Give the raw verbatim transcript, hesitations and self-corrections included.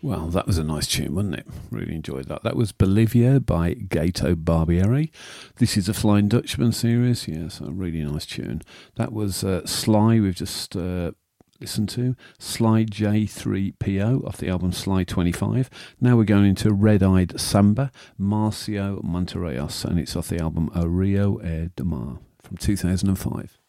Well, that was a nice tune, wasn't it? Really enjoyed that. That was Bolivia by Gato Barbieri. This is a Flying Dutchman series. Yes, a really nice tune. That was uh, Sly, we've just uh, listened to. Sly J three P O off the album Sly twenty-five. Now we're going into Red Eyed Samba, Marcio Monterreyos, and it's off the album O Rio e de Mar from two thousand five.